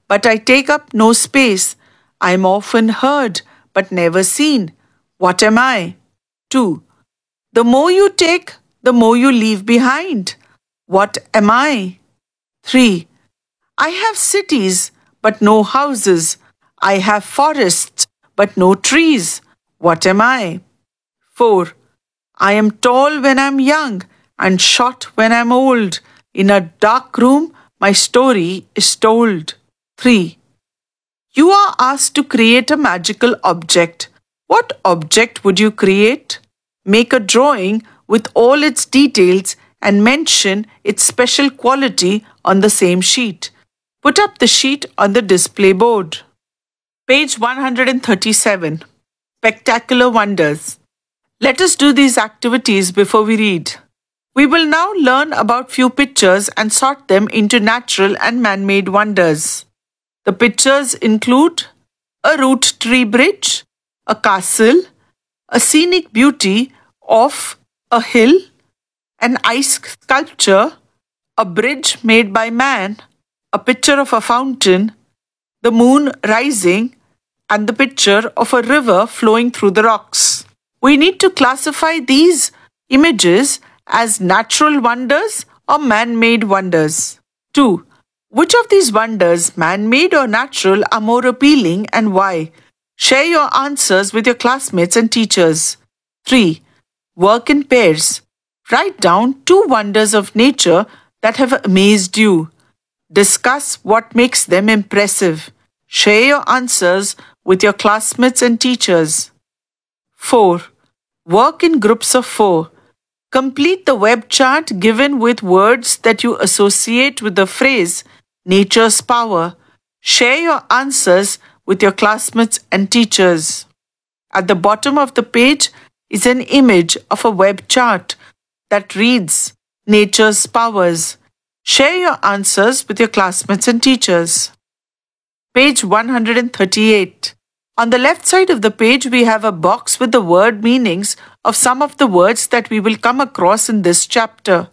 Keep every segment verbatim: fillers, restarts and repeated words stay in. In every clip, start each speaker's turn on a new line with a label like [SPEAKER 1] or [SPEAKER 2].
[SPEAKER 1] but I take up no space. I am often heard, but never seen. What am I? two. The more you take, the more you leave behind. What am I? three. I have cities, but no houses. I have forests, but no trees. What am I? four. I am tall when I'm young and short when I'm old. In a dark room, my story is told. three. You are asked to create a magical object. What object would you create? Make a drawing with all its details and mention its special quality on the same sheet. Put up the sheet on the display board. Page one hundred thirty-seven. Spectacular Wonders. Let us do these activities before we read. We will now learn about few pictures and sort them into natural and man-made wonders. The pictures include a root tree bridge, a castle, a scenic beauty of a hill, an ice sculpture, a bridge made by man, a picture of a fountain, the moon rising, and the picture of a river flowing through the rocks. We need to classify these images as natural wonders or man-made wonders. two. Which of these wonders, man-made or natural, are more appealing and why? Share your answers with your classmates and teachers. three. Work in pairs. Write down two wonders of nature that have amazed you. Discuss what makes them impressive. Share your answers with your classmates and teachers. four. Work in groups of four. Complete the web chart given with words that you associate with the phrase nature's power. Share your answers with your classmates and teachers. At the bottom of the page is an image of a web chart that reads nature's powers. Share your answers with your classmates and teachers. Page one hundred thirty-eight. On the left side of the page, we have a box with the word meanings of some of the words that we will come across in this chapter.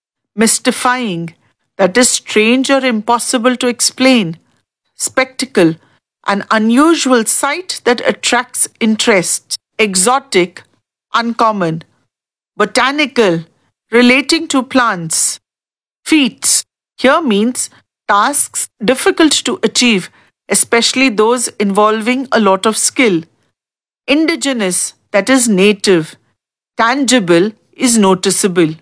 [SPEAKER 1] Mystifying, that is strange or impossible to explain. Spectacle, an unusual sight that attracts interest. Exotic, uncommon. Botanical, relating to plants. Feats, here means tasks difficult to achieve, especially those involving a lot of skill. Indigenous, that is native. Tangible is noticeable.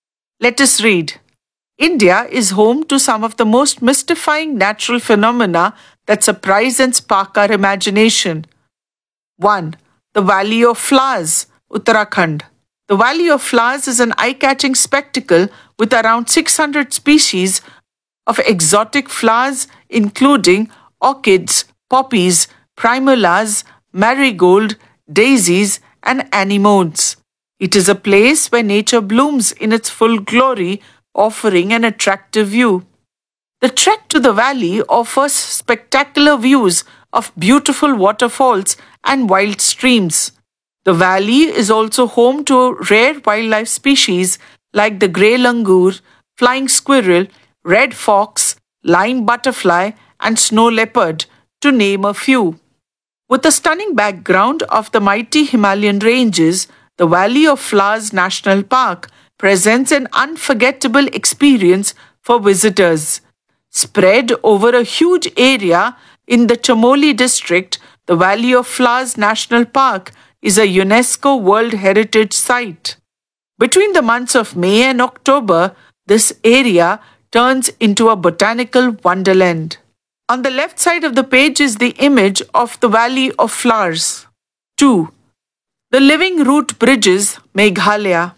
[SPEAKER 1] Let us read. India is home to some of the most mystifying natural phenomena that surprise and spark our imagination. one. The Valley of Flowers, Uttarakhand. The Valley of Flowers is an eye-catching spectacle with around six hundred species of exotic flowers including orchids, poppies, primulas, marigold, daisies, and anemones. It is a place where nature blooms in its full glory, offering an attractive view. The trek to the valley offers spectacular views of beautiful waterfalls and wild streams. The valley is also home to rare wildlife species like the grey langur, flying squirrel, red fox, line butterfly, and snow leopard, to name a few. With the stunning background of the mighty Himalayan ranges, the Valley of Flowers National Park presents an unforgettable experience for visitors. Spread over a huge area in the Chamoli district, the Valley of Flowers National Park is a UNESCO World Heritage Site. Between the months of May and October, this area turns into a botanical wonderland. On the left side of the page is the image of the Valley of Flowers. two. The Living Root Bridges, Meghalaya.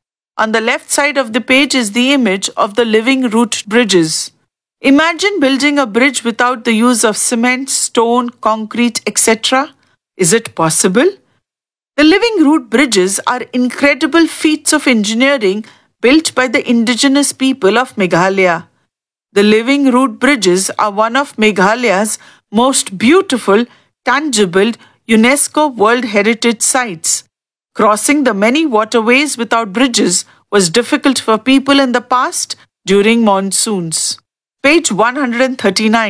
[SPEAKER 1] On the left side of the page is the image of the Living Root Bridges. Imagine building a bridge without the use of cement, stone, concrete, et cetera. Is it possible? The Living Root Bridges are incredible feats of engineering built by the indigenous people of Meghalaya. The Living Root Bridges are one of Meghalaya's most beautiful, tangible UNESCO World Heritage Sites. Crossing the many waterways without bridges was difficult for people in the past during monsoons. Page one hundred thirty-nine.